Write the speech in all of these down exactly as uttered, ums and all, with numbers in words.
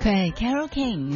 佢係 Carole King。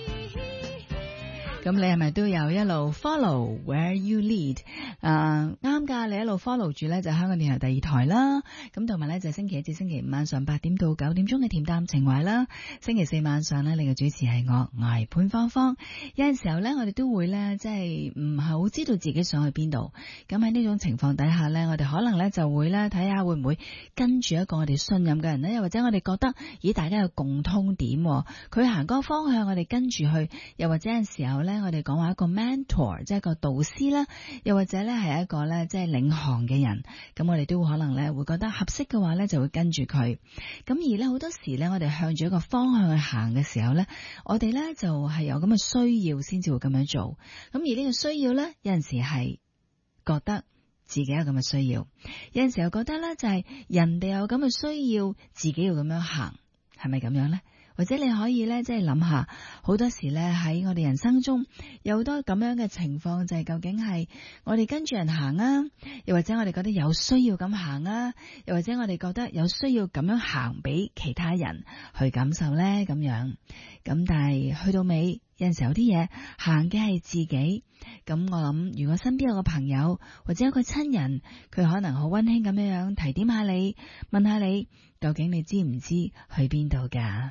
咁你係咪都有一路 follow where you lead？ 啊，啱㗎，你一路 follow 住呢就香港電台第二台啦。咁同埋呢就星期一至星期五晚上八點到九點鐘嘅恬淡情懷啦。星期四晚上呢，你嘅主持係我，我係潘芳芳。有陣時候呢，我哋都會呢，即係唔係好知道自己想去邊度。咁喺呢種情況底下呢，我哋可能呢就會呢睇下會唔會跟住一個我哋信任嘅人呢，又或者我哋覺得咦大家有共通點，佢行嗰個方向我哋跟住去，又或者有陣時候呢。我哋講話一個 mentor， 即係一個導師啦，又或者咧係一個咧即係領航嘅人，咁我哋都可能咧會覺得合適嘅話咧就會跟住佢。咁而咧好多時咧我哋向住一個方向去行嘅時候咧，我哋咧就係有咁嘅需要先至會咁樣做。咁而呢個需要咧有陣時係覺得自己有咁嘅需要，有陣時候覺得咧就係人哋有咁嘅需要，自己要咁樣行，係咪咁樣咧？或者你可以咧，即係諗下，好多時咧喺我哋人生中有好多咁樣嘅情況，就係究竟係我哋跟住人行啊，又或者我哋覺得有需要咁行啊，又或者我哋覺得有需要咁樣行俾其他人去感受咧，咁樣。咁但係去到尾，有陣時候有啲嘢行嘅係自己。咁我諗，如果身邊有個朋友或者有個親人，佢可能好溫馨咁樣樣提點下你，問下你，究竟你知唔知去邊度㗎？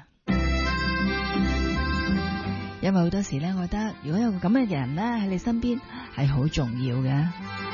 因為好多時咧，我覺得如果有個咁嘅人咧喺你身邊係好重要嘅。